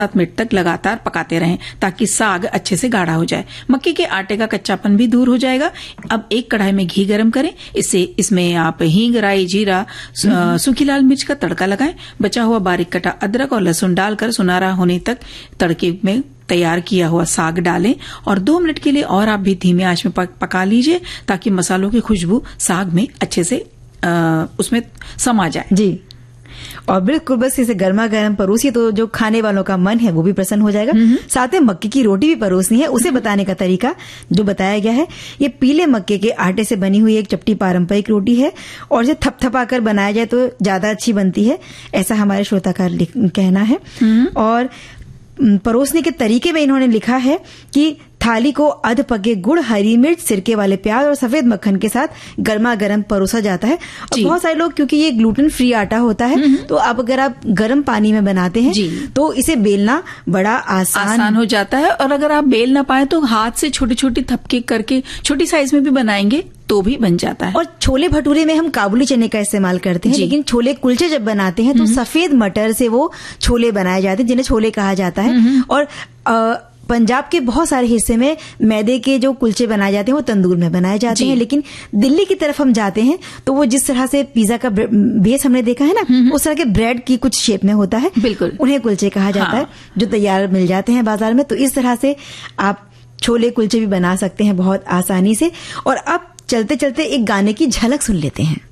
7 minute तक लगातार पकाते रहें ताकि साग अच्छे से गाढ़ा हो जाए। मक्के के आटे का कच्चापन भी दूर हो जाएगा। अब एक कढ़ाई में घी गरम करें, इसमें आप हींग, राई, जीरा, सूखी लाल मिर्च का तड़का लगाएं। बचा हुआ बारीक कटा अदरक और लहसुन डालकर सुनहरा होने तक तड़के में तैयार किया हुआ साग डालें और 2 मिनट के लिए और आप भी धीमी आंच में पका लीजिए ताकि मसालों की खुशबू साग में अच्छे से उसमें समा जाए। जी, और बिल्कुल बस इसे गर्मा गर्म परोसिए तो जो खाने वालों का मन है वो भी प्रसन्न हो जाएगा। साथ में मक्के की रोटी भी परोसनी है, उसे बताने का तरीका जो बताया गया है, ये पीले मक्के के आटे से बनी हुई एक चपटी पारंपरिक रोटी है और इसे थपथपा कर बनाया जाए तो ज्यादा अच्छी बनती है, ऐसा हमारे श्रोता का कहना है। और परोसने के तरीके में इन्होंने लिखा है कि थाली को अध पके गुड़, हरी मिर्च, सिरके वाले प्याज और सफेद मक्खन के साथ गर्मा गर्म परोसा जाता है। और बहुत सारे लोग, क्योंकि ये ग्लूटेन फ्री आटा होता है, तो अब अगर आप गर्म पानी में बनाते हैं तो इसे बेलना बड़ा आसान हो जाता है। और अगर आप बेल ना पाए तो हाथ से छोटे छोटे थपके करके छोटी साइज में भी बनाएंगे तो भी बन जाता है। और छोले भटूरे में हम काबुली चने का इस्तेमाल करते हैं, लेकिन छोले कुलचे जब बनाते हैं तो सफेद मटर से वो छोले बनाए जाते हैं जिन्हें छोले कहा जाता है। और पंजाब के बहुत सारे हिस्से में मैदे के जो कुलचे बनाए जाते हैं वो तंदूर में बनाए जाते हैं, लेकिन दिल्ली की तरफ हम जाते हैं तो वो जिस तरह से पिज्जा का बेस हमने देखा है ना, उस तरह के ब्रेड की कुछ शेप में होता है, बिल्कुल उन्हें कुलचे कहा जाता है, जो तैयार मिल जाते हैं बाजार में। तो इस तरह से आप छोले कुलचे भी बना सकते हैं बहुत आसानी से। और अब चलते चलते एक गाने की झलक सुन लेते हैं।